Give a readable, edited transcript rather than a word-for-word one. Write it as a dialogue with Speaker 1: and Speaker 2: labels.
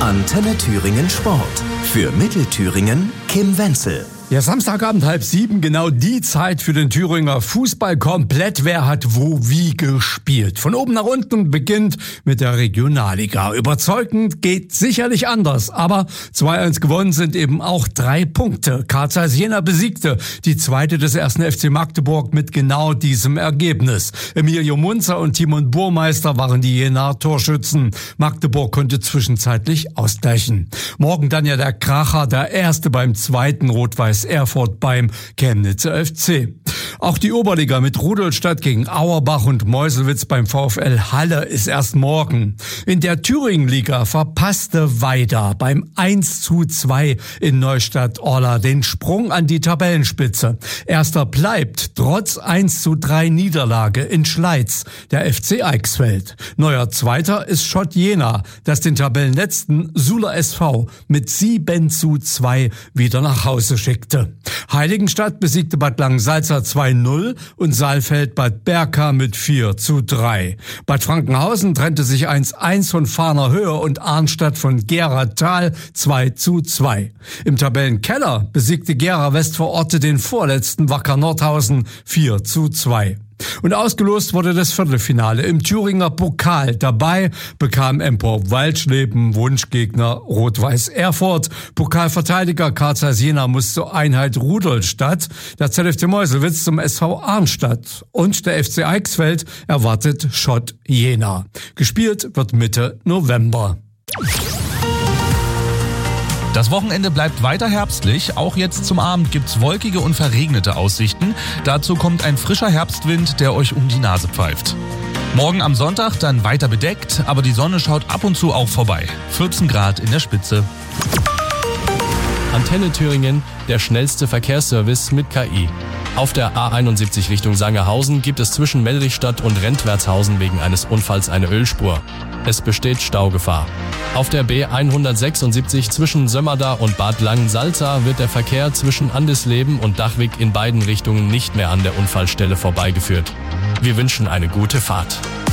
Speaker 1: Antenne Thüringen Sport. Für Mittelthüringen Kim Wenzel.
Speaker 2: Ja, Samstagabend 6:30, genau die Zeit für den Thüringer Fußball komplett. Wer hat wo wie gespielt? Von oben nach unten beginnt mit der Regionalliga. Überzeugend geht sicherlich anders, aber 2-1 gewonnen sind eben auch 3 Punkte. Karl Zeiss Jena besiegte die zweite des 1. FC Magdeburg mit genau diesem Ergebnis. Emilio Munzer und Timon Burmeister waren die Jenaer Torschützen. Magdeburg konnte zwischenzeitlich ausgleichen. Morgen dann ja der Kracher, der erste beim zweiten Rot-Weiß Erfurt beim Chemnitzer FC. Auch die Oberliga mit Rudolstadt gegen Auerbach und Meuselwitz beim VfL Halle ist erst morgen. In der Thüringenliga verpasste Weida beim 1:2 in Neustadt-Orla den Sprung an die Tabellenspitze. Erster bleibt trotz 1:3 Niederlage in Schleiz der FC Eichsfeld. Neuer Zweiter ist Schott Jena, das den Tabellenletzten Suler SV mit 7:2 wieder nach Hause schickte. Heiligenstadt besiegte Bad Langensalza 2:0 und Saalfeld Bad Berka mit 4:3. Bad Frankenhausen trennte sich 1:1 von Fahnerhöhe und Arnstadt von Gera Thal 2:2. Im Tabellenkeller besiegte Gera Westvororte den vorletzten Wacker Nordhausen 4:2. Und ausgelost wurde das Viertelfinale im Thüringer Pokal. Dabei bekam Empor Waldschleben Wunschgegner Rot-Weiß Erfurt. Pokalverteidiger Karl Zeiss Jena muss zur Einheit Rudolstadt. Der ZFC Meuselwitz zum SV Arnstadt. Und der FC Eichsfeld erwartet Schott Jena. Gespielt wird Mitte November.
Speaker 3: Das Wochenende bleibt weiter herbstlich. Auch jetzt zum Abend gibt's wolkige und verregnete Aussichten. Dazu kommt ein frischer Herbstwind, der euch um die Nase pfeift. Morgen am Sonntag dann weiter bedeckt, aber die Sonne schaut ab und zu auch vorbei. 14 Grad in der Spitze.
Speaker 4: Antenne Thüringen, der schnellste Verkehrsservice mit KI. Auf der A71 Richtung Sangerhausen gibt es zwischen Mellrichstadt und Rentwertshausen wegen eines Unfalls eine Ölspur. Es besteht Staugefahr. Auf der B176 zwischen Sömmerda und Bad Langensalza wird der Verkehr zwischen Andesleben und Dachwig in beiden Richtungen nicht mehr an der Unfallstelle vorbeigeführt. Wir wünschen eine gute Fahrt.